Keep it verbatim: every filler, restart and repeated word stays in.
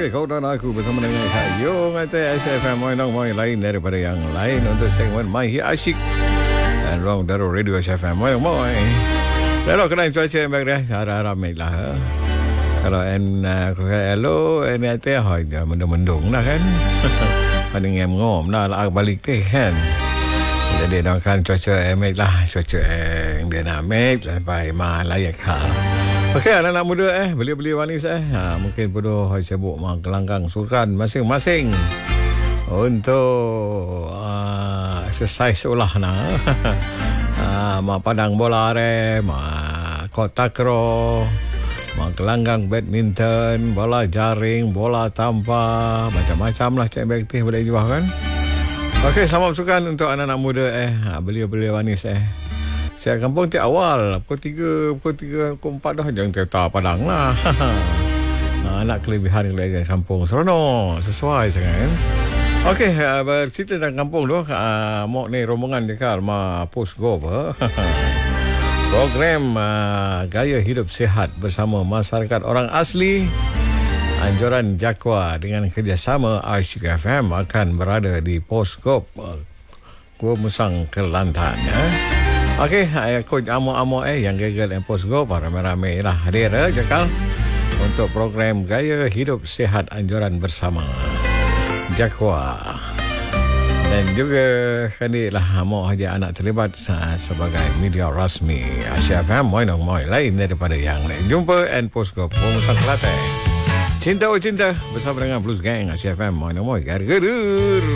Okey, kau dan aku bersama dengan Kayo Ngata S F M Moinong Moin lain daripada yang lain untuk segmen My Hit Asyik dan Ruang Darul Radio S F M Moinong Moin. Kalau kena cuaca yang baik dah, harap ramai lah. Kalau en aku kata hello, en kata hai dah mendung-mendung dah kan. Paling yang ngom dah lah balik teh kan. Jadi doakan cuaca yang baik lah, cuaca yang dia nak baik sampai mah layak kah. Okey, anak-anak muda eh, beli-beli wanis eh. Ha, mungkin perlu sibuk mak gelanggang sukan masing-masing untuk uh, exercise ulah nah. Ha, mak padang bola re, mak kotak ro, mak gelanggang badminton, bola jaring, bola tampar, macam-macam lah cek aktif boleh juga kan. Okey, selamat sukan untuk anak-anak muda eh. Ha, beli-beli wanis eh. Saya kampung tiap awal pukul tiga, pukul tiga, pukul empat dah jangan kereta padang lah. Ha, nak kelebihan kelebihan kampung seronok, sesuai sangat kan. Okey, uh, bercerita tentang kampung tu, uh, mau ni rombongan dekat ma Postgov. Program uh, Gaya Hidup Sihat bersama masyarakat orang asli Anjuran Jakwa dengan kerjasama Asyik F M akan berada di Postgov uh, Gua Musang Kelantan ya. Okey, aku amo-amo eh yang gagal yang Postgov ramai-ramai lah hadir eh, Jakal untuk program Gaya Hidup Sihat Anjuran Bersama Jakwa. Dan juga kali lah mau haja anak terlibat sebagai media rasmi Asyik F M Moinong Moin lain daripada yang lain. Jumpa and Postgov Musang Kelantan. Cinta oh cinta bersama dengan Blues Gang Asyik F M Moinong Moin. Gar-gar.